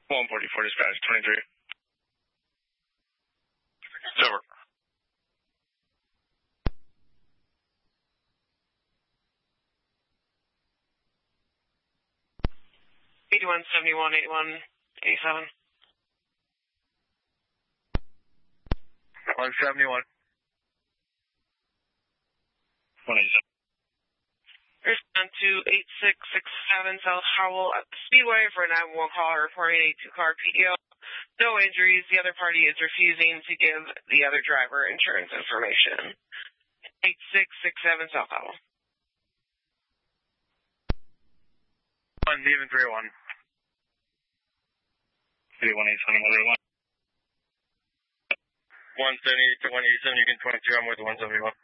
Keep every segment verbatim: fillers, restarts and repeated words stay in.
one forty-four dispatch, twenty-three. It's over. eighty-one seventy-one, eighty-one eighty-seven. one seventy-one. one eighty-seven. Respond to eight six six seven South Howell at the Speedway for a nine one one call reporting a two-car P D O. No injuries. The other party is refusing to give the other driver insurance information. eight six six seven South Howell. one, leaving three one. eighty-one eighty-seven, one eighty-one. one seventy-eight to one eighty-seven, you can twenty-two, I'm with one seventy-one.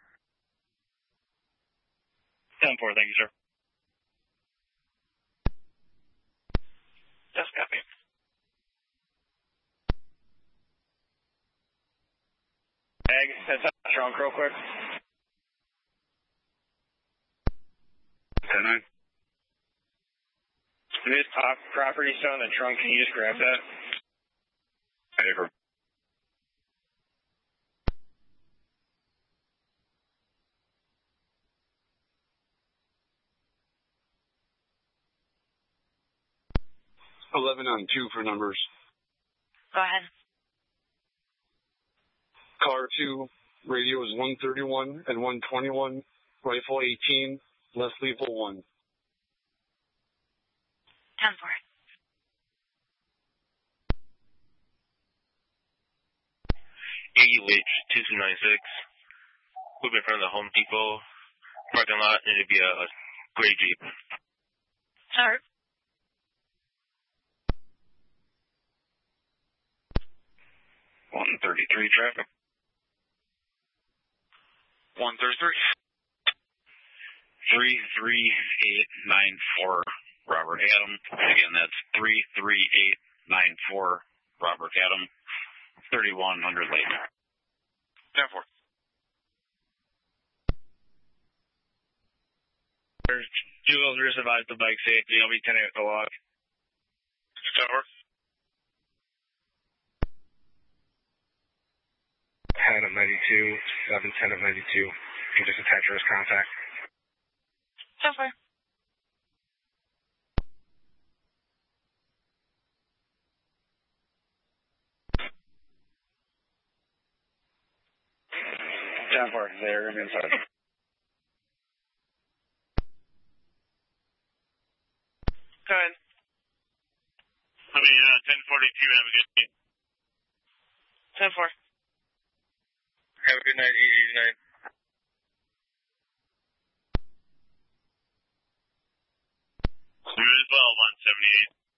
ten four, thank you, sir. Just copy. Ag, that's out trunk real quick. ten nine. This top property still in the trunk, can you just grab that? Paper. eleven on two for numbers. Go ahead. Car two, radio is one thirty-one and one twenty-one, rifle eighteen, less lethal one. ten four. A U H two two nine six. We'll be in front of the Home Depot parking lot, and it'd be a, a gray Jeep. Sorry. one thirty-three traffic. one thirty-three. three three eight nine four Robert Adam. Again, that's three three eight nine four Robert Adam. thirty-one hundred late. ten four. There's two officers advised the bike safety. I'll be ten eight at the log. ten four. ten of ninety-two, seven ten of ninety-two. You can just attach your contact. ten four. ten four, they're going to be inside. Go ahead. I mean, uh, ten forty-two, have a good day. ten four. Have a good night, eight eighty-nine. You as well, one seventy-eight.